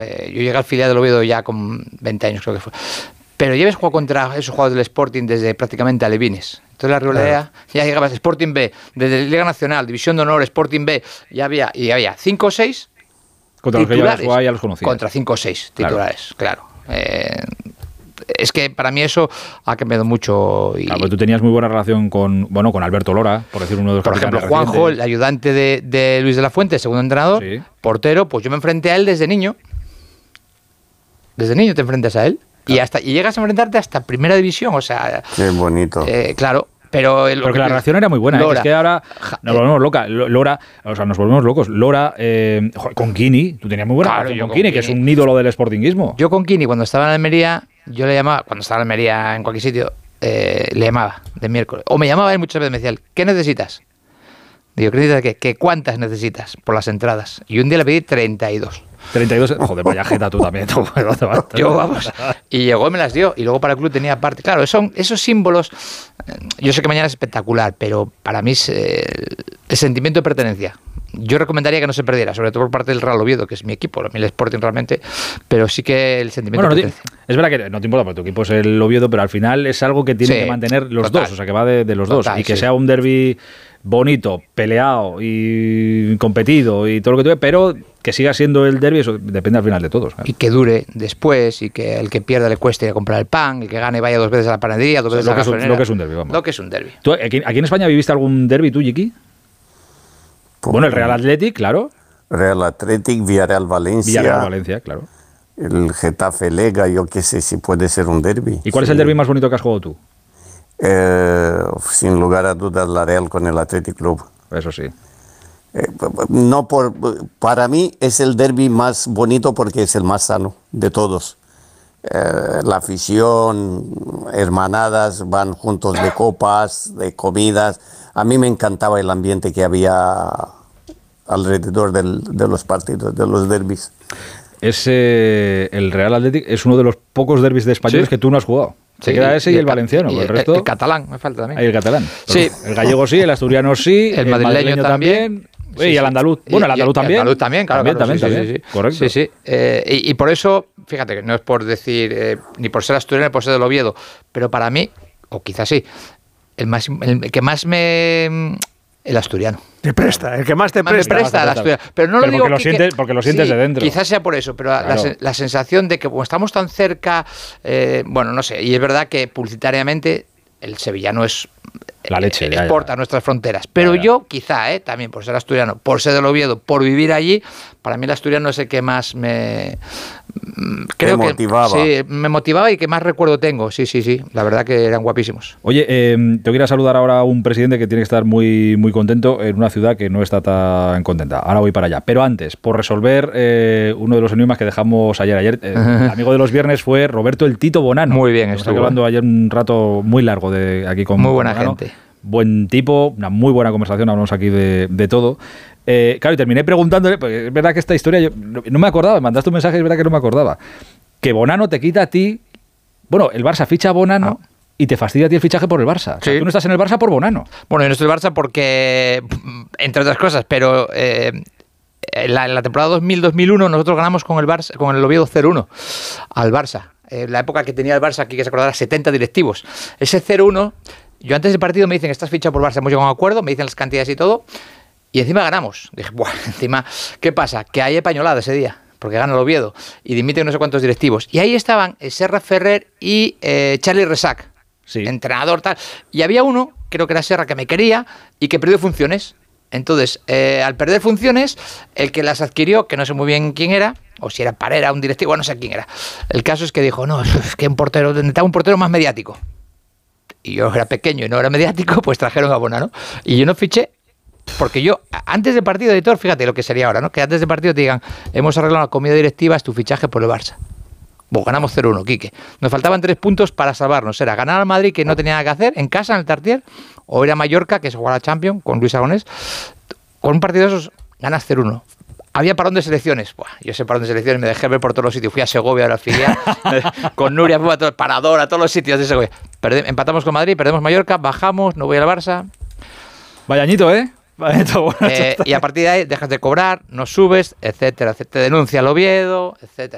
Yo llegué al filial del Oviedo ya con 20 años, creo que fue. Pero ya habías jugado contra esos jugadores del Sporting desde prácticamente alevines. Entonces la rivalidad, ya llegabas Sporting B, desde Liga Nacional, División de Honor, Sporting B, ya había 5 o 6 contra titulares. Los que ya los conocías. Contra 5 o 6 titulares, claro. Es que para mí eso ha cambiado mucho. Y, claro, tú tenías muy buena relación con Alberto Lora, por decir uno de los por ejemplo, Juanjo, el ayudante de Luis de la Fuente, segundo entrenador, sí. Portero, pues yo me enfrenté a él desde niño. Desde niño te enfrentas a él. Claro. Y llegas a enfrentarte hasta primera división, o sea... Qué bonito. Claro, pero... Porque la relación era muy buena, Lora, es que ahora nos volvemos locos. Lora, o sea, nos volvemos locos. Lora, con Kini, tú tenías muy buena relación con Kini, que es un ídolo del sportinguismo. Yo con Kini, cuando estaba en Almería, yo le llamaba, cuando estaba en Almería en cualquier sitio, le llamaba de miércoles. O me llamaba él muchas veces, me decía, ¿qué necesitas? Digo, ¿qué necesitas? ¿Qué cuántas necesitas por las entradas? Y un día le pedí 32. 32, joder, vaya jeta tú también. Yo, vamos, y llegó y me las dio. Y luego para el club tenía aparte. Claro, son esos símbolos. Yo sé que mañana es espectacular, pero para mí es el sentimiento de pertenencia. Yo recomendaría que no se perdiera, sobre todo por parte del Real Oviedo, que es mi equipo, el Sporting realmente, pero sí que el sentimiento de pertenencia. Es verdad que no te importa, porque tu equipo es el Oviedo, pero al final es algo que tiene que mantener los dos, o sea, que va de los dos. Y que sea un derbi bonito, peleado y competido y todo lo que tuve, pero que siga siendo el derbi, eso depende al final de todos. Claro. Y que dure después, y que el que pierda le cueste ir a comprar el pan, el que gane vaya 2 veces a la panadería, 2 veces a la gasolinera. Lo que es un derbi, vamos. Lo que es un derbi. ¿Tú, aquí en España viviste algún derbi tú, Yiki? Bueno, el Real Athletic, claro. Real Athletic, Villarreal Valencia. Villarreal Valencia, claro. El Getafe Lega, yo qué sé si puede ser un derbi. ¿Y cuál es el derbi más bonito que has jugado tú? Sin lugar a dudas la Real con el Athletic Club. Eso sí. Para mí es el derbi más bonito porque es el más sano de todos. La afición, hermanadas, van juntos de copas, de comidas. A mí me encantaba el ambiente que había alrededor de los partidos, de los derbis. El Real Athletic es uno de los pocos derbis de españoles que tú no has jugado. Se queda ese y el valenciano, el resto... El catalán, me falta también. El catalán. Sí. El gallego sí, el asturiano sí, el madrileño también. Sí, y el andaluz. Bueno, el andaluz también. El andaluz también, claro. También. Sí. Correcto. Sí. Y por eso, fíjate, que no es por decir, ni por ser asturiano, ni por ser del Oviedo, pero para mí, o quizás sí, el que más me... El asturiano. Te presta, el que más te presta. El asturiano. Pero no lo digo porque lo sientes de dentro. Quizás sea por eso, pero claro. la sensación de que como estamos tan cerca, bueno, no sé, y es verdad que publicitariamente el sevillano es... La leche. Exporta a nuestras fronteras. Pero yo, quizá, también por ser asturiano, por ser del Oviedo, por vivir allí, para mí el asturiano es el que más me... Creo que motivaba. Sí, me motivaba y que más recuerdo tengo. Sí. La verdad que eran guapísimos. Oye, te quiero saludar ahora a un presidente que tiene que estar muy, muy contento en una ciudad que no está tan contenta. Ahora voy para allá. Pero antes, por resolver uno de los enigmas que dejamos ayer. El amigo de los viernes fue Roberto el Tito Bonano. Muy bien, estuve hablando ayer un rato muy largo de aquí con muy buena Bonano. gente. Buen tipo, una muy buena conversación, hablamos aquí de todo. Claro, y terminé preguntándole, porque es verdad que esta historia, yo no me acordaba, me mandaste un mensaje, es verdad que no me acordaba, que Bonano te quita a ti, bueno, el Barça ficha a Bonano y te fastidia a ti el fichaje por el Barça. O sea, tú no estás en el Barça por Bonano. Bueno, yo no estoy en el Barça porque, entre otras cosas, pero... En la temporada 2000-2001 nosotros ganamos con el Barça, con el Oviedo 0-1 al Barça. La época que tenía el Barça, aquí que se acordará, 70 directivos. Ese 0-1... Yo antes del partido me dicen que estás fichado por Barça, hemos llegado a un acuerdo, me dicen las cantidades y todo, y encima ganamos. Dije, buah, encima, ¿qué pasa? Que hay pañolada ese día, porque gana el Oviedo, y dimiten no sé cuántos directivos. Y ahí estaban Serra Ferrer y Charlie Resac, entrenador tal. Y había uno, creo que era Serra, que me quería y que perdió funciones. Entonces, al perder funciones, el que las adquirió, que no sé muy bien quién era, o si era Parera, un directivo, no sé quién era. El caso es que dijo, no, es que necesitaba un portero más mediático. Y yo era pequeño y no era mediático, pues trajeron a Bonano. Y yo no fiché, porque yo, antes del partido, editor, fíjate lo que sería ahora, ¿no? Que antes del partido te digan, hemos arreglado la comida directiva, es tu fichaje por el Barça. Bueno, ganamos 0-1, Quique. Nos faltaban 3 puntos para salvarnos. Era ganar al Madrid, que no tenía nada que hacer, en casa, en el Tartier, o ir a Mallorca, que se jugaba la Champions, con Luis Aragonés. Con un partido de esos, ganas 0-1. Había parón de selecciones. Buah, yo ese parón de selecciones me dejé ver por todos los sitios. Fui a Segovia, a la filial, con Nuria, fui a todo el Parador, a todos los sitios de Segovia. Empatamos con Madrid, perdemos Mallorca, bajamos, no voy al Barça. Vaya añito, ¿eh? Y a partir de ahí dejas de cobrar, no subes, etcétera, te denuncia el Oviedo, etcétera.